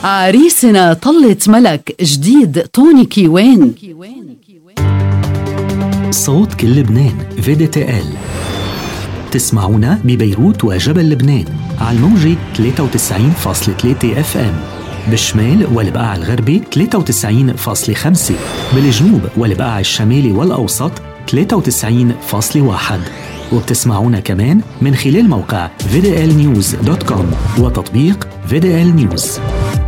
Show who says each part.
Speaker 1: عريسنا طلة ملك جديد تونيكي وين.
Speaker 2: صوت كل لبنان VDTL. تسمعونا ببيروت وجبل لبنان على الموجة 93.3 FM، بالشمال والبقاع الغربي 93.5، بالجنوب والبقاع الشمالي والأوسط 93.1، وبتسمعونا كمان من خلال موقع VDLnews.com وتطبيق VDL News.